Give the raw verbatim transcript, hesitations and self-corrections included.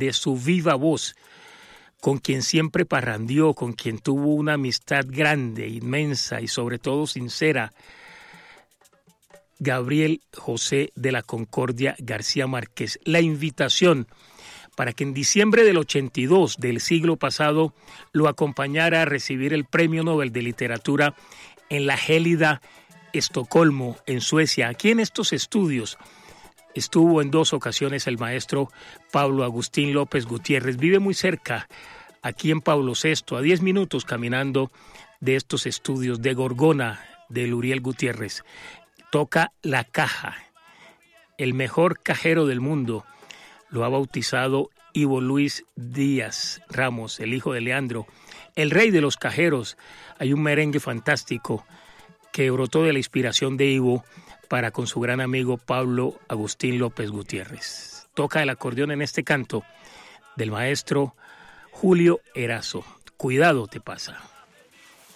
de su viva voz, con quien siempre parrandió, con quien tuvo una amistad grande, inmensa y sobre todo sincera, Gabriel José de la Concordia García Márquez. La invitación para que en diciembre del ochenta y dos del siglo pasado lo acompañara a recibir el Premio Nobel de Literatura en la gélida Estocolmo, en Suecia. Aquí en estos estudios estuvo en dos ocasiones el maestro Pablo Agustín López Gutiérrez. Vive muy cerca, aquí en Pablo sexto, a diez minutos caminando de estos estudios de Gorgona, de Luriel Gutiérrez. Toca la caja, el mejor cajero del mundo. Lo ha bautizado Ivo Luis Díaz Ramos, el hijo de Leandro, el rey de los cajeros. Hay un merengue fantástico que brotó de la inspiración de Ivo para con su gran amigo Pablo Agustín López Gutiérrez. Toca el acordeón en este canto del maestro Julio Erazo. Cuidado te pasa.